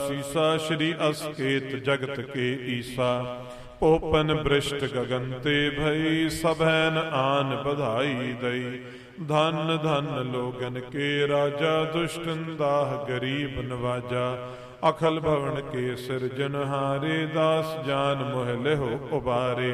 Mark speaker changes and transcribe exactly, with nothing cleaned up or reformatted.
Speaker 1: ਸੀਸਾ ਸ਼੍ਰੀ ਅਸਕੇਤ ਜਗਤ ਕੇ ਈਸਾ। ਭੋਪਨ ਬ੍ਰਿਸ਼ਟ ਗਗਨ ਤੇ ਭਈ ਸਭੈਨ ਆਨ ਬਧਾਈ ਦਈ। ਧਨ ਧਨ ਲੋਗਨ ਕੇ ਰਾਜਾ ਦੁਸ਼ਟਨ ਦਾਹ ਗਰੀਬ ਨਵਾਜਾ। ਅਖਲ ਭਵਨ ਕੇ ਸਿਰਜਨਹਾਰੇ ਦਾਸ ਜਾਨ ਮੋਹ ਲਿਹੁ ਉਬਾਰੇ।